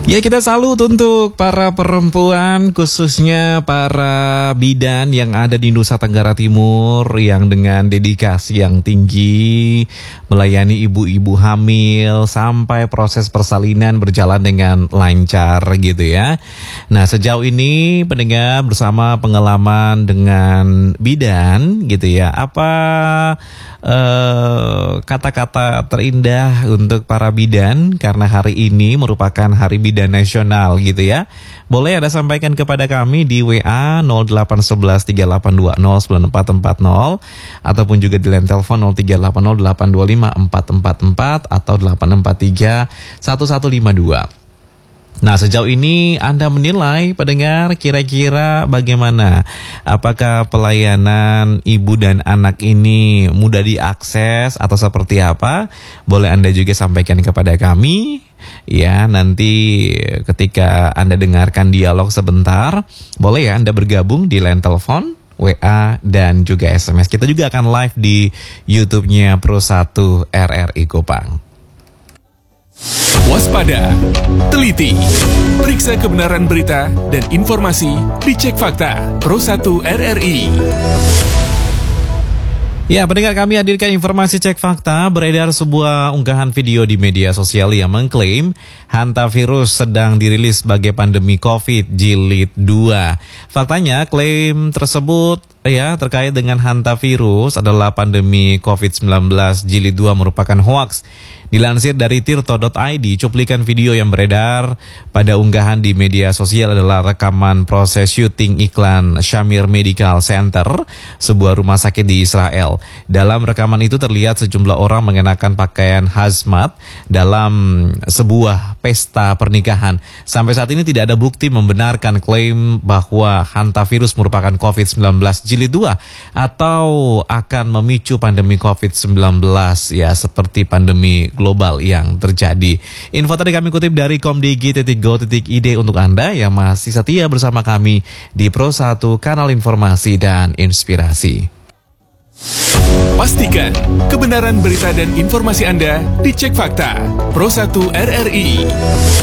Ya, kita salut untuk para perempuan, khususnya para bidan yang ada di Nusa Tenggara Timur yang dengan dedikasi yang tinggi melayani ibu-ibu hamil sampai proses persalinan berjalan dengan lancar gitu ya. Nah, sejauh ini pendengar bersama pengalaman dengan bidan gitu ya. Apa kata-kata terindah untuk para bidan karena hari ini merupakan Hari Bidan Nasional gitu ya. Boleh Anda sampaikan kepada kami di WA 0811 3820 9440 ataupun juga di line telepon 0380 825 444 atau 863 1152. Nah, sejauh ini Anda menilai pendengar kira-kira bagaimana? Apakah pelayanan ibu dan anak ini mudah diakses atau seperti apa? Boleh Anda juga sampaikan kepada kami. Ya, nanti ketika Anda dengarkan dialog sebentar, boleh ya Anda bergabung di line telepon, WA, dan juga SMS. Kita juga akan live di YouTube-nya Pro1 RRI Kupang. Waspada, teliti, periksa kebenaran berita dan informasi, dicek fakta, Pro1 RRI. Ya, pendengar, kami hadirkan informasi cek fakta. Beredar sebuah unggahan video di media sosial yang mengklaim hantavirus sedang dirilis sebagai pandemi COVID jilid 2. Faktanya, klaim tersebut ya terkait dengan hantavirus adalah pandemi COVID-19 jilid 2 merupakan hoaks. Dilansir dari tirto.id, cuplikan video yang beredar pada unggahan di media sosial adalah rekaman proses syuting iklan Shamir Medical Center, sebuah rumah sakit di Israel. Dalam rekaman itu terlihat sejumlah orang mengenakan pakaian hazmat dalam sebuah pesta pernikahan. Sampai saat ini tidak ada bukti membenarkan klaim bahwa hantavirus merupakan COVID-19 jilid 2 atau akan memicu pandemi COVID-19 ya seperti pandemi global yang terjadi. Info tadi kami kutip dari komdigi.go.id untuk Anda yang masih setia bersama kami di Pro1 Kanal Informasi dan Inspirasi. Pastikan kebenaran berita dan informasi Anda dicek fakta, Pro1 RRI.